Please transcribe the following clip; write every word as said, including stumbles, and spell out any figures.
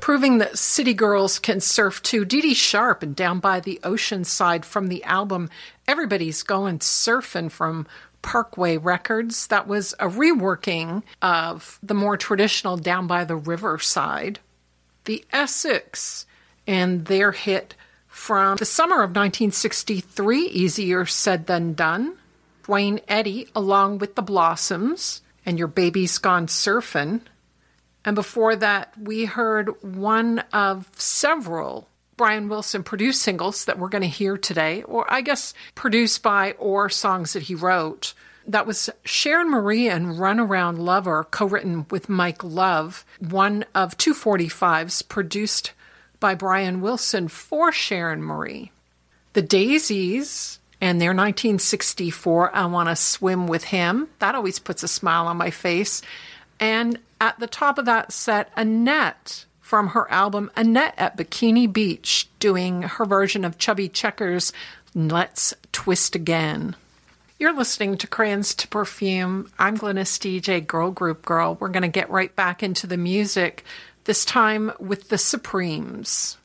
proving that city girls can surf too. Dee Dee Sharp and Down by the Ocean Side from the album Everybody's Going Surfing from Parkway Records. That was a reworking of the more traditional Down by the Riverside. The Essex and their hit from the summer of nineteen sixty-three, Easier Said Than Done. Dwayne Eddy along with the Blossoms and Your Baby's Gone Surfin'. And before that, we heard one of several Brian Wilson produced singles that we're going to hear today, or I guess produced by or songs that he wrote. That was Sharon Marie and Runaround Lover, co-written with Mike Love, one of two forty-fives produced by Brian Wilson for Sharon Marie. The Daisies and their nineteen sixty-four I Want to Swim With Him. That always puts a smile on my face. And at the top of that set, Annette from her album Annette at Bikini Beach, doing her version of Chubby Checker's Let's Twist Again. You're listening to Crayons to Perfume. I'm Glynis D J, Girl Group Girl. We're going to get right back into the music, this time with the Supremes.